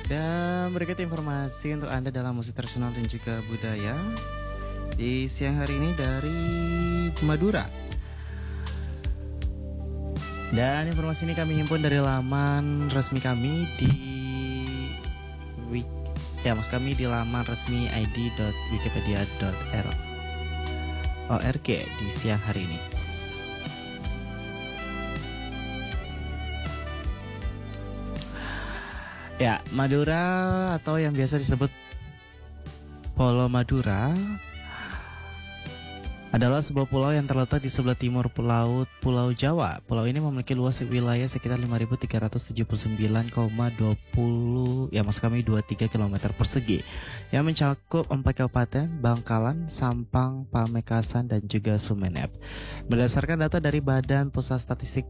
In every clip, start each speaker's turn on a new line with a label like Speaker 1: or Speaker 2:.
Speaker 1: Dan berikut informasi untuk Anda dalam musik tradisional dan juga budaya di siang hari ini dari Madura. Dan informasi ini kami himpun dari laman resmi kami di maksud kami di laman resmi id.wikipedia.org di siang hari ini. Ya, Madura atau yang biasa disebut Pulau Madura adalah sebuah pulau yang terletak di sebelah timur Pulau Jawa. Pulau ini memiliki luas wilayah sekitar 5.379,23 km persegi yang mencakup 4 kabupaten, Bangkalan, Sampang, Pamekasan, dan juga Sumeneb. Berdasarkan data dari Badan Pusat Statistik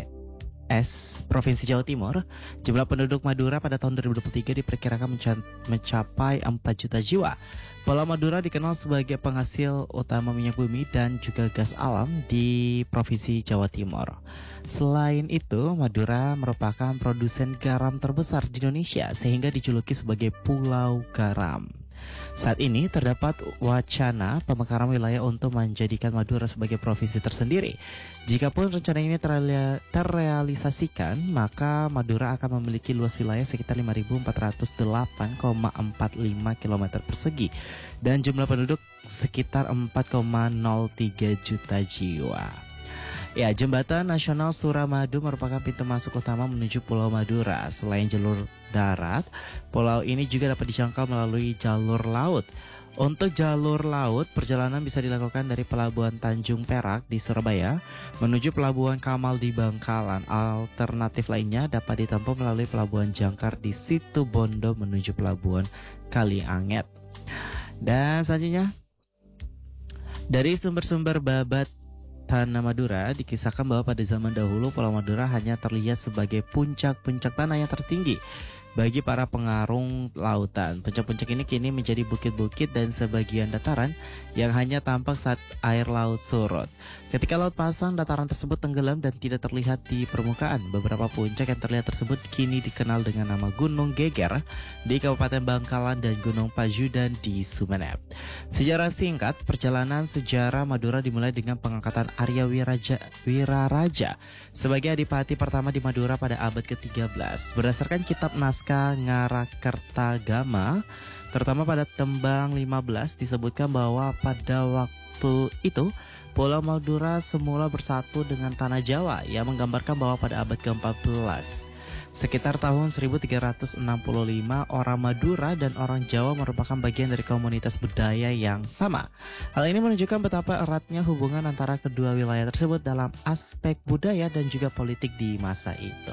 Speaker 1: BPS Provinsi Jawa Timur, jumlah penduduk Madura pada tahun 2023 diperkirakan mencapai 4 juta jiwa. Pulau Madura dikenal sebagai penghasil utama minyak bumi dan juga gas alam di Provinsi Jawa Timur. Selain itu, Madura merupakan produsen garam terbesar di Indonesia sehingga dijuluki sebagai Pulau Garam. Saat ini terdapat wacana pemekaran wilayah untuk menjadikan Madura sebagai provinsi tersendiri. Jikapun rencana ini terrealisasikan, maka Madura akan memiliki luas wilayah sekitar 5.408,45 km persegi dan jumlah penduduk sekitar 4,03 juta jiwa. Ya, Jembatan Nasional Suramadu merupakan pintu masuk utama menuju Pulau Madura. Selain jalur darat, pulau ini juga dapat dijangkau melalui jalur laut. Untuk jalur laut, perjalanan bisa dilakukan dari Pelabuhan Tanjung Perak di Surabaya menuju Pelabuhan Kamal di Bangkalan. Alternatif lainnya dapat ditempuh melalui Pelabuhan Jangkar di Situbondo menuju Pelabuhan Kalianget. Dan selanjutnya, dari sumber-sumber babat tanah Madura dikisahkan bahwa pada zaman dahulu Pulau Madura hanya terlihat sebagai puncak-puncak tanah yang tertinggi bagi para pengarung lautan. Puncak-puncak ini kini menjadi bukit-bukit dan sebagian dataran yang hanya tampak saat air laut surut. Ketika laut pasang, dataran tersebut tenggelam dan tidak terlihat di permukaan. Beberapa puncak yang terlihat tersebut kini dikenal dengan nama Gunung Geger di Kabupaten Bangkalan dan Gunung Pajudan di Sumeneb. Sejarah singkat, perjalanan sejarah Madura dimulai dengan pengangkatan Arya Wiraraja sebagai adipati pertama di Madura pada abad ke-13. Berdasarkan kitab naskah Ngarakertagama, terutama pada tembang 15 disebutkan bahwa pada waktu itu Pulau Madura semula bersatu dengan tanah Jawa yang menggambarkan bahwa pada abad ke-14 sekitar tahun 1365 orang Madura dan orang Jawa merupakan bagian dari komunitas budaya yang sama. Hal ini menunjukkan betapa eratnya hubungan antara kedua wilayah tersebut dalam aspek budaya dan juga politik di masa itu.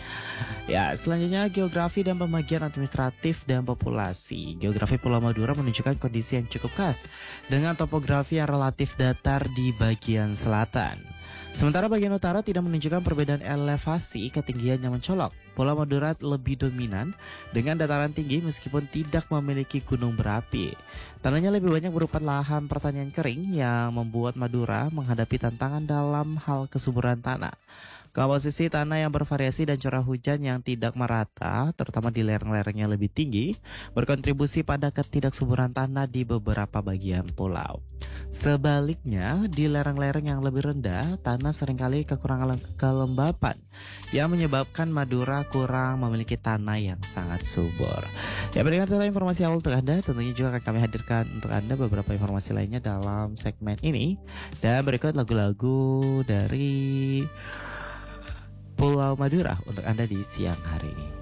Speaker 1: Ya, selanjutnya geografi dan pembagian administratif dan populasi. Geografi Pulau Madura menunjukkan kondisi yang cukup khas dengan topografi yang relatif datar di bagian selatan. Sementara bagian utara tidak menunjukkan perbedaan elevasi ketinggian yang mencolok. Pulau Madura lebih dominan dengan dataran tinggi meskipun tidak memiliki gunung berapi. Tanahnya lebih banyak berupa lahan pertanian kering yang membuat Madura menghadapi tantangan dalam hal kesuburan tanah. Komposisi tanah yang bervariasi dan curah hujan yang tidak merata, terutama di lereng-lereng yang lebih tinggi, berkontribusi pada ketidaksuburan tanah di beberapa bagian pulau. Sebaliknya, di lereng-lereng yang lebih rendah, tanah seringkali kekurangan kelembapan yang menyebabkan Madura kurang memiliki tanah yang sangat subur. Ya, berikan total informasi awal untuk Anda. Tentunya juga akan kami hadirkan untuk Anda beberapa informasi lainnya dalam segmen ini. Dan berikut lagu-lagu dari Pulau Madura untuk Anda di siang hari ini.